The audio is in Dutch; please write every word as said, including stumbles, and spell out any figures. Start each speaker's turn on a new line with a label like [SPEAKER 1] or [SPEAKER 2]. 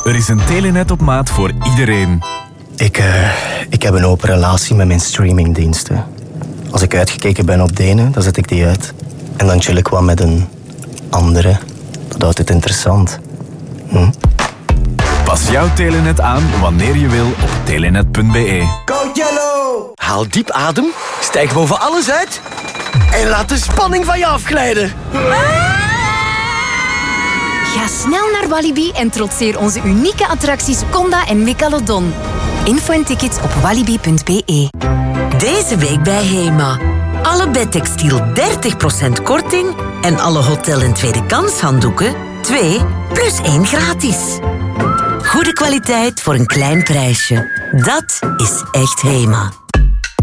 [SPEAKER 1] Er is een Telenet op maat voor iedereen.
[SPEAKER 2] Ik, uh, ik heb een open relatie met mijn streamingdiensten. Als ik uitgekeken ben op de ene, dan zet ik die uit. En dan chill ik wat met een andere. Dat houdt het interessant. Hm?
[SPEAKER 1] Pas jouw Telenet aan wanneer je wil op telenet punt be.
[SPEAKER 3] Go Yellow! Haal diep adem, stijg boven alles uit en laat de spanning van je afglijden.
[SPEAKER 4] Ga snel naar Walibi en trotseer onze unieke attracties Conda en Megalodon. Info en tickets op walibi punt be.
[SPEAKER 5] Deze week bij Hema. Alle bedtextiel dertig procent korting en alle hotel- en tweede kans handdoeken twee plus één gratis. Goede kwaliteit voor een klein prijsje. Dat is echt Hema.